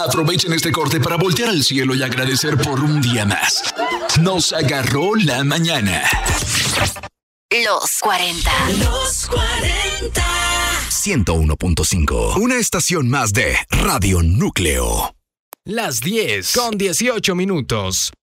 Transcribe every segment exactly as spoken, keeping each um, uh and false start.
Aprovechen este corte para voltear al cielo y agradecer por un día más. Nos agarró la mañana. Los cuarenta. Los cuarenta. ciento uno punto cinco. Una estación más de Radio Núcleo. Las diez con dieciocho minutos.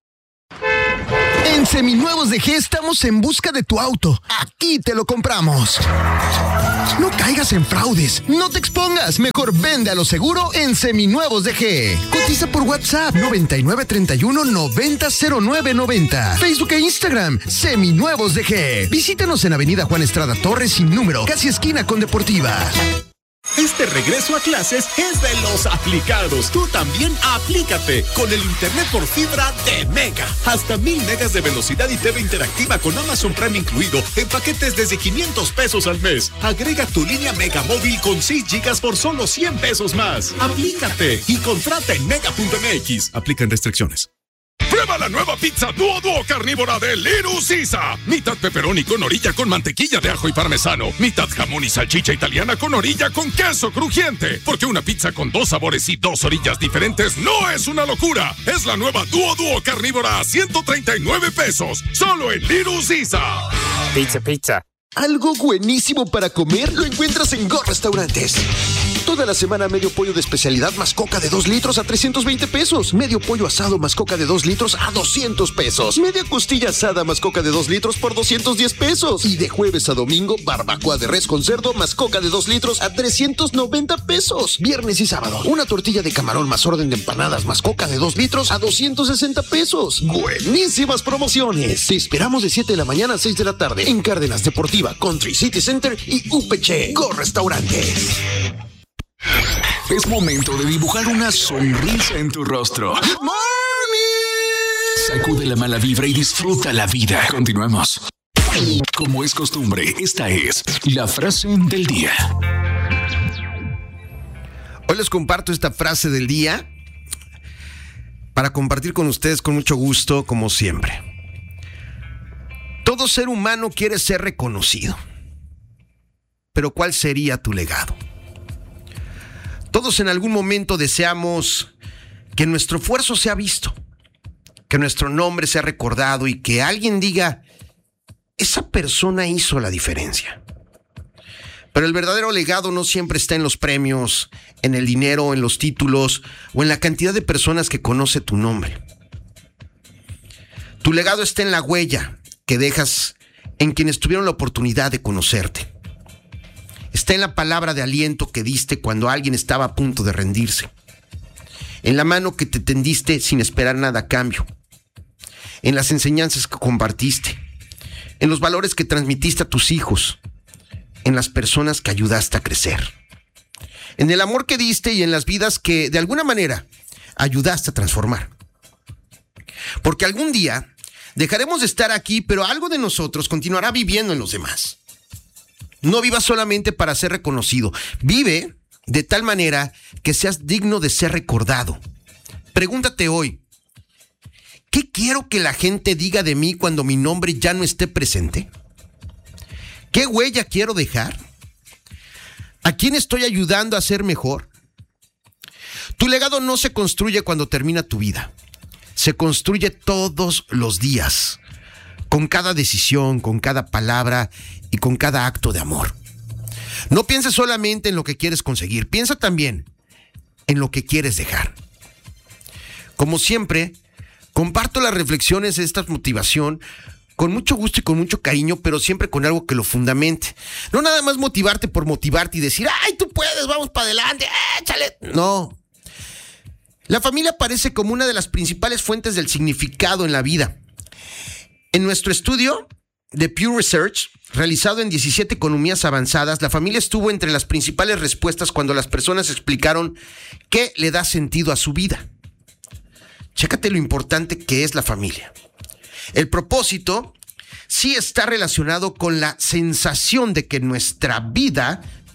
En Seminuevos de G estamos en busca de tu auto. Aquí te lo compramos. No caigas en fraudes, no te expongas. Mejor vende a lo seguro en Seminuevos de G. Cotiza por WhatsApp noventa y nueve treinta y uno noventa cero nueve noventa. Facebook e Instagram Seminuevos de G. Visítanos en Avenida Juan Estrada Torres sin número, casi esquina con Deportiva. Este regreso a clases es de los aplicados. Tú también aplícate con el internet por fibra de Mega. Hasta mil megas de velocidad y T V interactiva con Amazon Prime incluido en paquetes desde quinientos pesos al mes. Agrega tu línea Mega móvil con seis gigas por solo cien pesos más. Aplícate y contrata en mega punto m x. Aplican restricciones. Prueba la nueva pizza Dúo Dúo carnívora de Little Caesar. Mitad pepperoni con orilla con mantequilla de ajo y parmesano. Mitad jamón y salchicha italiana con orilla con queso crujiente. Porque una pizza con dos sabores y dos orillas diferentes no es una locura. Es la nueva Dúo Dúo carnívora a ciento treinta y nueve pesos. Solo en Little Caesar. Pizza, pizza. Algo buenísimo para comer lo encuentras en Go Restaurantes. Toda la semana medio pollo de especialidad más coca de dos litros a trescientos veinte pesos. Medio pollo asado más coca de dos litros a doscientos pesos. Media costilla asada más coca de dos litros por doscientos diez pesos. Y de jueves a domingo, barbacoa de res con cerdo más coca de dos litros a trescientos noventa pesos. Viernes y sábado, una tortilla de camarón más orden de empanadas más coca de dos litros a doscientos sesenta pesos. Buenísimas promociones. Te esperamos de siete de la mañana a seis de la tarde en Cárdenas Deportiva, Country City Center y U P C. Go Restaurantes. Es momento de dibujar una sonrisa en tu rostro. ¡Good morning! Sacude la mala vibra y disfruta la vida. Continuemos. Como es costumbre, esta es la frase del día. Hoy les comparto esta frase del día para compartir con ustedes con mucho gusto, como siempre. Todo ser humano quiere ser reconocido. Pero ¿cuál sería tu legado? Todos en algún momento deseamos que nuestro esfuerzo sea visto, que nuestro nombre sea recordado y que alguien diga, esa persona hizo la diferencia. Pero el verdadero legado no siempre está en los premios, en el dinero, en los títulos o en la cantidad de personas que conoce tu nombre. Tu legado está en la huella que dejas en quienes tuvieron la oportunidad de conocerte. Está en la palabra de aliento que diste cuando alguien estaba a punto de rendirse. En la mano que te tendiste sin esperar nada a cambio. En las enseñanzas que compartiste. En los valores que transmitiste a tus hijos. En las personas que ayudaste a crecer. En el amor que diste y en las vidas que de alguna manera ayudaste a transformar. Porque algún día dejaremos de estar aquí, pero algo de nosotros continuará viviendo en los demás. No vivas solamente para ser reconocido. Vive de tal manera que seas digno de ser recordado. Pregúntate hoy, ¿qué quiero que la gente diga de mí cuando mi nombre ya no esté presente? ¿Qué huella quiero dejar? ¿A quién estoy ayudando a ser mejor? Tu legado no se construye cuando termina tu vida. Se construye todos los días, con cada decisión, con cada palabra y con cada acto de amor. No pienses solamente en lo que quieres conseguir, piensa también en lo que quieres dejar. Como siempre, comparto las reflexiones de esta motivación con mucho gusto y con mucho cariño, pero siempre con algo que lo fundamente. No nada más motivarte por motivarte y decir, ¡ay, tú puedes, vamos para adelante, échale! No. La familia aparece como una de las principales fuentes del significado en la vida. En nuestro estudio de Pew Research, realizado en diecisiete economías avanzadas, la familia estuvo entre las principales respuestas cuando las personas explicaron qué le da sentido a su vida. Chécate lo importante que es la familia. El propósito sí está relacionado con la sensación de que nuestra vida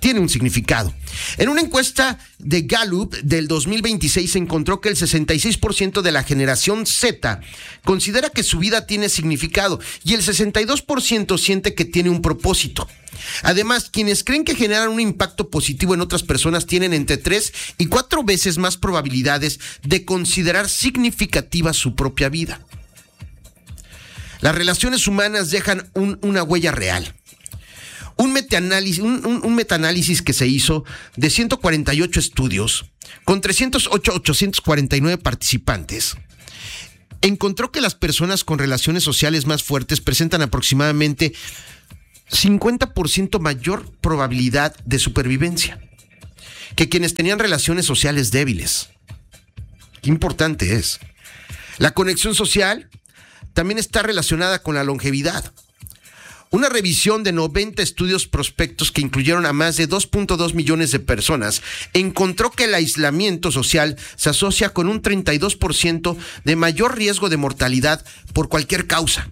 tiene un significado. En una encuesta de Gallup del dos mil veintiséis se encontró que el sesenta y seis por ciento de la generación Z considera que su vida tiene significado y el sesenta y dos por ciento siente que tiene un propósito. Además, quienes creen que generan un impacto positivo en otras personas tienen entre tres y cuatro veces más probabilidades de considerar significativa su propia vida. Las relaciones humanas dejan un, una huella real. Un metaanálisis, un, un, un metaanálisis que se hizo de ciento cuarenta y ocho estudios con trescientos ocho mil ochocientos cuarenta y nueve participantes encontró que las personas con relaciones sociales más fuertes presentan aproximadamente cincuenta por ciento mayor probabilidad de supervivencia que quienes tenían relaciones sociales débiles. Qué importante es. La conexión social también está relacionada con la longevidad. Una revisión de noventa estudios prospectos que incluyeron a más de dos punto dos millones de personas encontró que el aislamiento social se asocia con un treinta y dos por ciento de mayor riesgo de mortalidad por cualquier causa.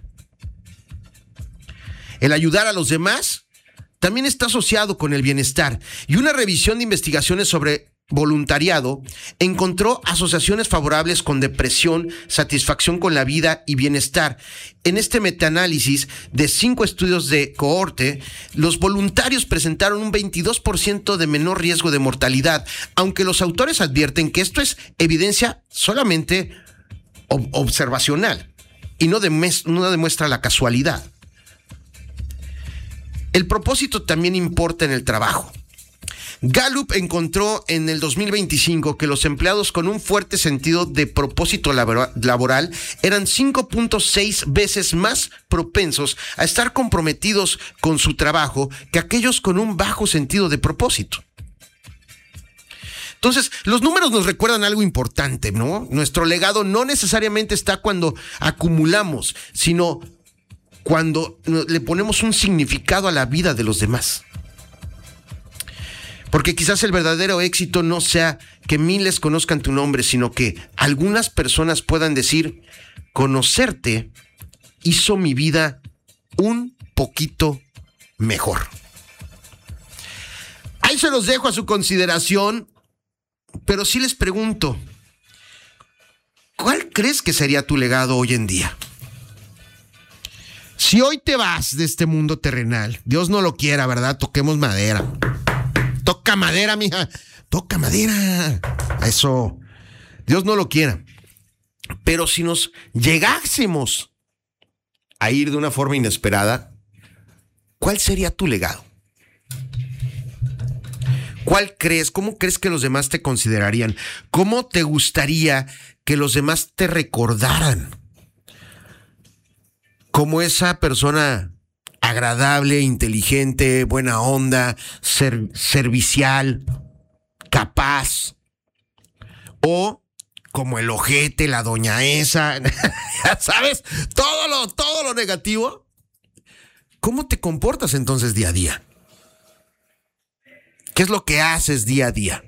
El ayudar a los demás también está asociado con el bienestar, y una revisión de investigaciones sobre voluntariado encontró asociaciones favorables con depresión, satisfacción con la vida y bienestar. En este metaanálisis de cinco estudios de cohorte, los voluntarios presentaron un veintidós por ciento de menor riesgo de mortalidad, aunque los autores advierten que esto es evidencia solamente ob- observacional y no, demes- no demuestra la casualidad. El propósito también importa en el trabajo. Gallup encontró en el dos mil veinticinco que los empleados con un fuerte sentido de propósito laboral eran cinco punto seis veces más propensos a estar comprometidos con su trabajo que aquellos con un bajo sentido de propósito. Entonces, los números nos recuerdan algo importante, ¿no? Nuestro legado no necesariamente está cuando acumulamos, sino cuando le ponemos un significado a la vida de los demás. Porque quizás el verdadero éxito no sea que miles conozcan tu nombre, sino que algunas personas puedan decir, conocerte hizo mi vida un poquito mejor. Ahí se los dejo a su consideración, pero sí les pregunto, ¿cuál crees que sería tu legado hoy en día? Si hoy te vas de este mundo terrenal, Dios no lo quiera, ¿verdad? Toquemos madera. Toca madera, mija. Toca madera. Eso. Dios no lo quiera. Pero si nos llegásemos a ir de una forma inesperada, ¿cuál sería tu legado? ¿Cuál crees? ¿Cómo crees que los demás te considerarían? ¿Cómo te gustaría que los demás te recordaran? Como esa persona agradable, inteligente, buena onda, ser, servicial, capaz. O como el ojete, la doña esa, ya sabes, todo lo, todo lo negativo. ¿Cómo te comportas entonces día a día? ¿Qué es lo que haces día a día?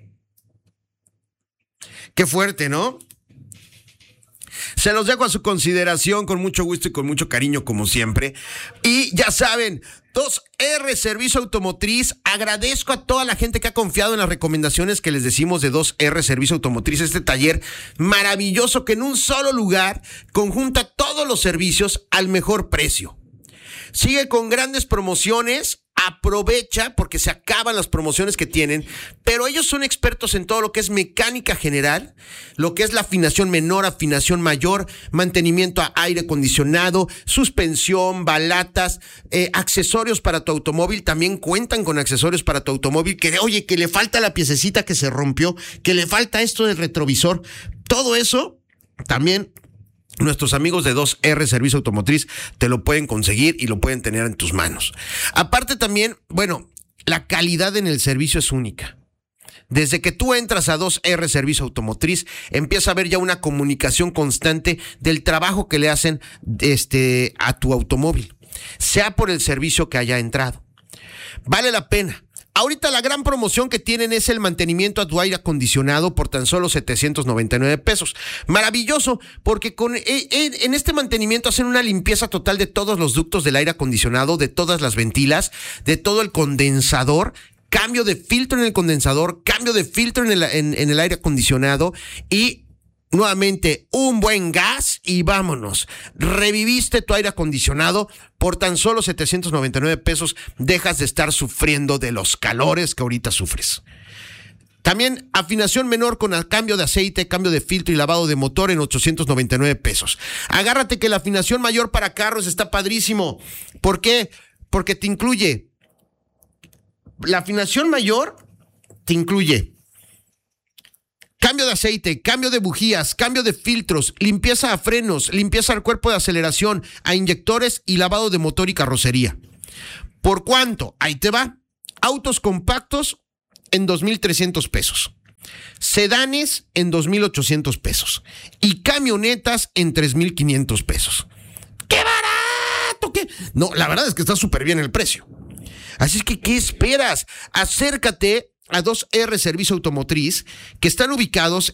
Qué fuerte, ¿no? Se los dejo a su consideración con mucho gusto y con mucho cariño, como siempre. Y ya saben, dos R Servicio Automotriz. Agradezco a toda la gente que ha confiado en las recomendaciones que les decimos de dos R Servicio Automotriz. Este taller maravilloso que en un solo lugar conjunta todos los servicios al mejor precio. Sigue con grandes promociones. Aprovecha porque se acaban las promociones que tienen, pero ellos son expertos en todo lo que es mecánica general, lo que es la afinación menor, afinación mayor, mantenimiento a aire acondicionado, suspensión, balatas, eh, accesorios para tu automóvil. También cuentan con accesorios para tu automóvil que, oye, que le falta la piececita que se rompió, que le falta esto del retrovisor. Todo eso también nuestros amigos de dos R Servicio Automotriz te lo pueden conseguir y lo pueden tener en tus manos. Aparte también, bueno, la calidad en el servicio es única. Desde que tú entras a dos R Servicio Automotriz, empieza a haber ya una comunicación constante del trabajo que le hacen este, a tu automóvil, sea por el servicio que haya entrado. Vale la pena. Ahorita la gran promoción que tienen es el mantenimiento a tu aire acondicionado por tan solo setecientos noventa y nueve pesos. Maravilloso, porque con, en este mantenimiento hacen una limpieza total de todos los ductos del aire acondicionado, de todas las ventilas, de todo el condensador. cambio de filtro en el condensador, cambio de filtro en el, en, en el aire acondicionado y nuevamente un buen gas y vámonos. Reviviste tu aire acondicionado por tan solo setecientos noventa y nueve pesos. Dejas de estar sufriendo de los calores que ahorita sufres. También afinación menor con el cambio de aceite, cambio de filtro y lavado de motor en ochocientos noventa y nueve pesos. Agárrate que la afinación mayor para carros está padrísimo. ¿Por qué? Porque te incluye, la afinación mayor te incluye cambio de aceite, cambio de bujías, cambio de filtros, limpieza a frenos, limpieza al cuerpo de aceleración, a inyectores y lavado de motor y carrocería. ¿Por cuánto? Ahí te va. Autos compactos en dos mil trescientos pesos. Sedanes en dos mil ochocientos pesos. Y camionetas en tres mil quinientos pesos. ¡Qué barato! ¿Qué? No, la verdad es que está súper bien el precio. Así es que, ¿qué esperas? Acércate a dos R Servicio Automotriz, que están ubicados